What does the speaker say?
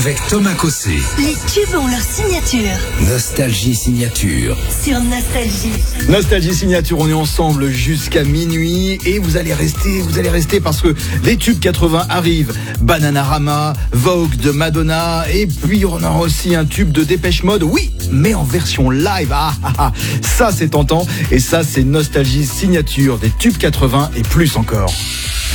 avec Thomas Cossé. Les tubes ont leur signature. Nostalgie signature. Sur Nostalgie. Nostalgie signature, on est ensemble jusqu'à minuit et vous allez rester parce que les tubes 80 arrivent. Bananarama, Vogue de Madonna et puis on aura aussi un tube de Dépêche Mode. Oui, mais en version live. Ça c'est tentant et ça c'est Nostalgie signature des tubes 80 et plus encore.